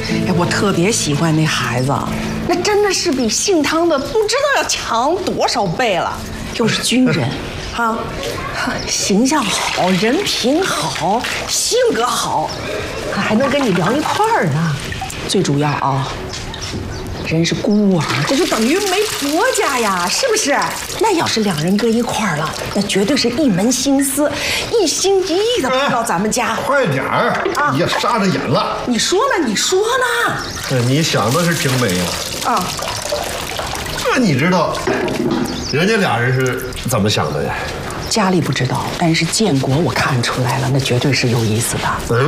哎，我特别喜欢那孩子，那真的是比姓汤的不知道要强多少倍了。又是军人，哈，形象好，人品好，性格好，还能跟你聊一块儿呢。最主要啊，人是孤儿，这就等于没婆家呀，是不是？那要是两人搁一块儿了，那绝对是一门心思，一心一意的扑到咱们家。 快点儿，也杀着眼了。 你说呢？你说呢？ 你想的是挺美呀。 啊， 这你知道，人家俩人是怎么想的呀？ 家里不知道，但是建国我看出来了，那绝对是有意思的。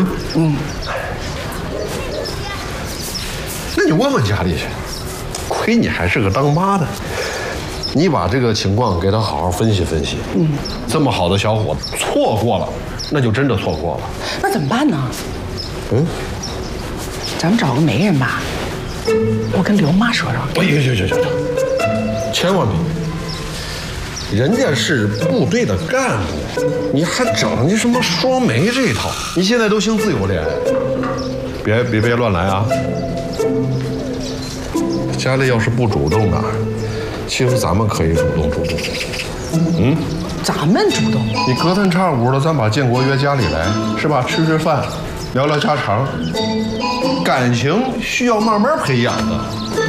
那你问问家里去。亏你还是个当妈的，你把这个情况给他好好分析分析。这么好的小伙子错过了，那就真的错过了。 那怎么办呢？咱们找个媒人吧。我跟刘妈说说。 行，千万别！人家是部队的干部，你还整你什么双媒这一套？你现在都兴自由恋爱，别乱来啊！家里要是不主动的，其实咱们可以主动。 咱们主动？ 你隔三差五的，咱把建国约家里来，是吧？吃吃饭，聊聊家常。感情需要慢慢培养的。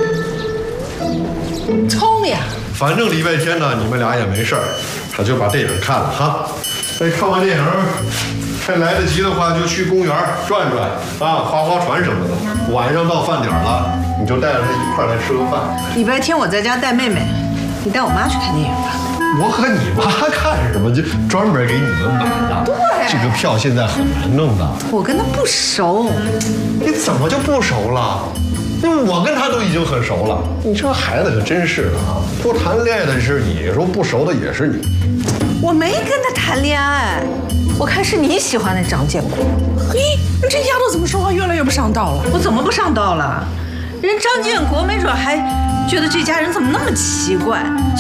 聪明。 反正礼拜天呢，你们俩也没事儿，他就把电影看了哈。看完电影，还来得及的话，就去公园转转啊，划船什么的。晚上到饭点了，你就带着他一块来吃个饭。 礼拜天我在家带妹妹，你带我妈去看电影吧。 我和你妈看什么？就专门给你们买的。 对， 这个票现在很难弄的。 我跟她不熟。 你怎么就不熟了？因为我跟他都已经很熟了。你这孩子可真是的啊！不谈恋爱的是你，说不熟的也是你。 我没跟他谈恋爱，我看是你喜欢那张建国。 嘿，这丫头怎么说话越来越不上道了？ 我怎么不上道了？人张建国没准还觉得这家人怎么那么奇怪。